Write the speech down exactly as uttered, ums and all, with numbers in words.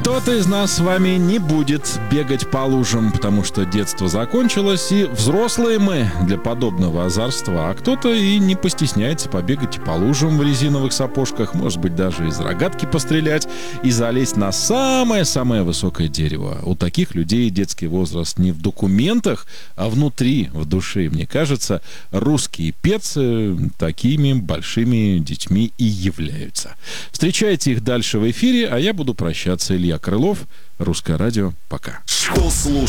Кто-то из нас с вами не будет бегать по лужам, потому что детство закончилось, и взрослые мы для подобного озорства. А кто-то и не постесняется побегать по лужам в резиновых сапожках, может быть, даже из рогатки пострелять и залезть на самое-самое высокое дерево. У таких людей детский возраст не в документах, а внутри, в душе. Мне кажется, русские перцы такими большими детьми и являются. Встречайте их дальше в эфире, а я буду прощаться. Илья Крылов, Русское радио. Пока. Что слушать?